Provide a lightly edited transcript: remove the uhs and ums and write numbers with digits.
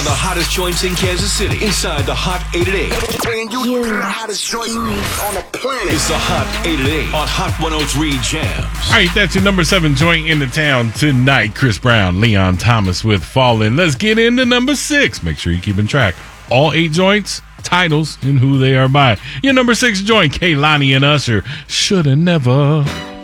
the hottest joints in Kansas City. Inside the Hot 8 at 8. Playing you the hottest joint on the planet. It's the Hot 8 at 8 on Hot 103 Jams. All right, that's your number 7 joint in the town tonight. Chris Brown, Leon Thomas with Fallin'. Let's get into number 6. Make sure you're keeping track. All 8 joints, titles, and who they are by. Your number 6 joint, Kehlani and Usher, Shoulda Never.